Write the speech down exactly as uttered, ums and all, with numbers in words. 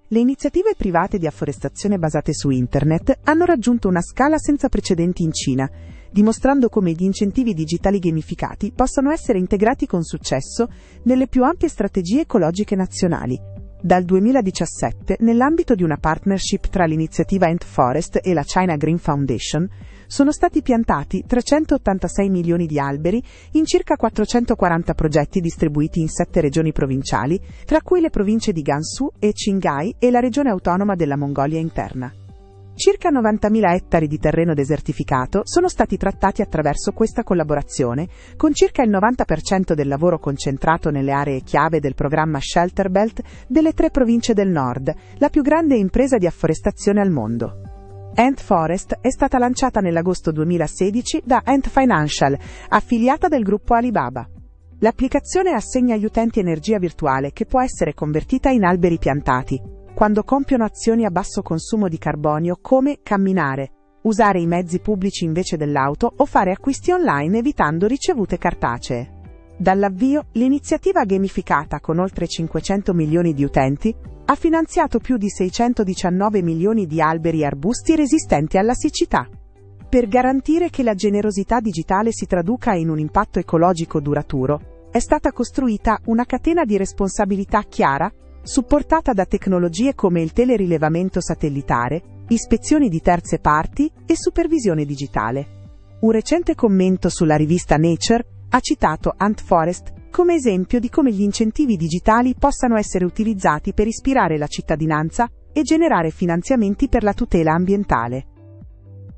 Le iniziative private di afforestazione basate su Internet hanno raggiunto una scala senza precedenti in Cina, dimostrando come gli incentivi digitali gamificati possano essere integrati con successo nelle più ampie strategie ecologiche nazionali. Dal duemiladiciassette, nell'ambito di una partnership tra l'iniziativa Ant Forest e la China Green Foundation, sono stati piantati trecentottantasei milioni di alberi in circa quattrocentoquaranta progetti distribuiti in sette regioni provinciali, tra cui le province di Gansu e Qinghai e la regione autonoma della Mongolia Interna. Circa novantamila ettari di terreno desertificato sono stati trattati attraverso questa collaborazione, con circa il novanta per cento del lavoro concentrato nelle aree chiave del programma Shelter Belt delle tre province del nord, la più grande impresa di afforestazione al mondo. Ant Forest è stata lanciata nell'agosto duemilasedici da Ant Financial, affiliata del gruppo Alibaba. L'applicazione assegna agli utenti energia virtuale che può essere convertita in alberi piantati, quando compiono azioni a basso consumo di carbonio come camminare, usare i mezzi pubblici invece dell'auto o fare acquisti online evitando ricevute cartacee. Dall'avvio, l'iniziativa gamificata con oltre cinquecento milioni di utenti ha finanziato più di seicentodiciannove milioni di alberi e arbusti resistenti alla siccità. Per garantire che la generosità digitale si traduca in un impatto ecologico duraturo, è stata costruita una catena di responsabilità chiara, supportata da tecnologie come il telerilevamento satellitare, ispezioni di terze parti e supervisione digitale. Un recente commento sulla rivista Nature ha citato Ant Forest come esempio di come gli incentivi digitali possano essere utilizzati per ispirare la cittadinanza e generare finanziamenti per la tutela ambientale.